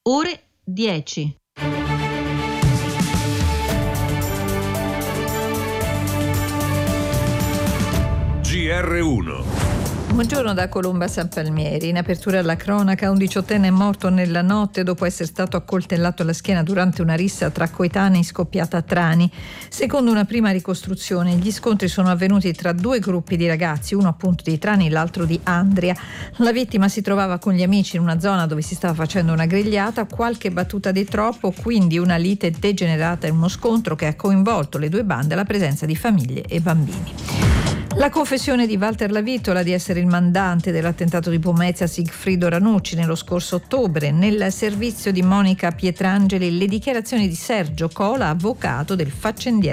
ore 10. GR1. Buongiorno da Colomba San Palmieri. In apertura alla cronaca, un 18enne è morto nella notte dopo essere stato accoltellato alla schiena durante una rissa tra coetanei scoppiata a Trani. Secondo una prima ricostruzione, gli scontri sono avvenuti tra due gruppi di ragazzi, uno appunto di Trani, l'altro di Andria. La vittima si trovava con gli amici in una zona dove si stava facendo una grigliata, qualche battuta di troppo, quindi una lite degenerata in uno scontro che ha coinvolto le due bande alla presenza di famiglie e bambini. La confessione di Walter Lavitola di essere il mandante dell'attentato di Pomezia a Sigfrido Ranucci nello scorso ottobre, nel servizio di Monica Pietrangeli le dichiarazioni di Sergio Cola, avvocato del faccendiere